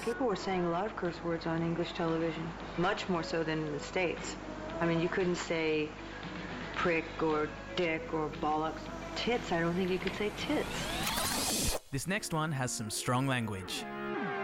People were saying a lot of curse words on English television, much more so than in the States. I mean, you couldn't say prick or dick or bollocks. Tits, I don't think you could say tits. This next one has some strong language.